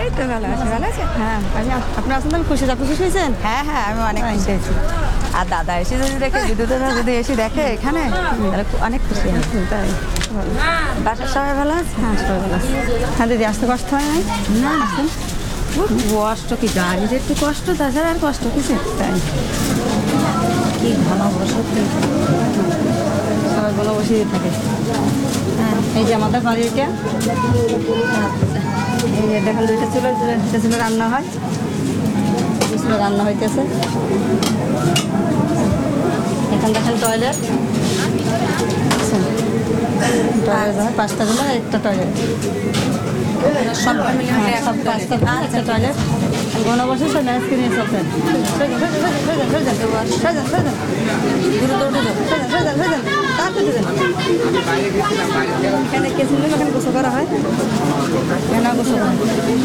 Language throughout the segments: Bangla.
এই তো ভালো আছে, ভালো আছে। হ্যাঁ আপনি আসেন, আমি খুশি, আপনি খুশি হয়েছেন? হ্যাঁ হ্যাঁ, আমি অনেক খুশি হয়েছি। আর দাদা এসে যদি দেখে, বিদ্যুৎ দাদা যদি এসে দেখে এখানে, তাহলে অনেক খুশি হয়। তাই বাসার সবাই ভালো আছে? হ্যাঁ সবাই ভালো আছে। হ্যাঁ দিদি, আসতে কষ্ট হয় নাই? না কষ্ট কি, গাড়ির একটু কষ্ট, তাছাড়া আর কষ্ট কিছু। তাই কি ভালো সত্যি। সবাই ভালো বসেই থাকে। হ্যাঁ, এই যে আমাদের বাড়ি এটা, এই যে দেখেন দুইটা চুলো, দুইটা চুলো রান্না হয়, দুই চুলো রান্না হইতেছে। এখানে দেখেন টয়লেট, টয়লেট হয় 5টা গুলো, একটা টয়লেট, সব মিলে হ্যাঁ, সব 5টা গুলো, একটা টয়লেট। ঘন বসে সব ম্যানেজ করে নিয়ে চলতেন। এখানে কেসিন এখানে গোসল করা হয়, এখানে গোসল করা হয়।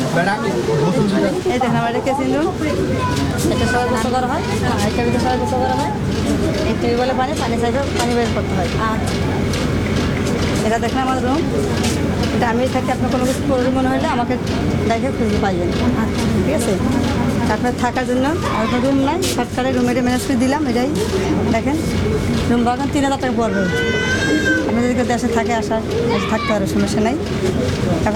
এই দেখেন আমার এটা কেসিন রুম, এটা সবাই গোসল করা হয়, এটা ভিতরে সবাই গোসল করা হয়। এই টিউবওয়েলে পানি চাইবে, পানি বের করতে হয়। এটা দেখেন আমার রুম, এটা আমি থাকি। আপনার কোনো কিছু প্রয়োজন মনে হলে আমাকে দেখে খুঁজে পাইবেন, ঠিক আছে? আপনার থাকার জন্য আর কোনো রুম নাই, সরকারে রুম এটা ম্যানেজ করে দিলাম। এটাই দেখেন রুম বাগান 3000 টাকা পড়বে। আপনি যদি কেউ দেশে থাকে, থাকতে পারবে, সমস্যা নাই।